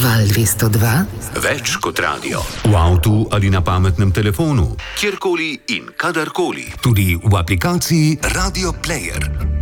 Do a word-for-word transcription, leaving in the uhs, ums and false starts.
Val dvesto dva. Več kot radio. V avtu ali na pametnem telefonu. Kjerkoli in kadarkoli. Tudi v aplikaciji Radio Player.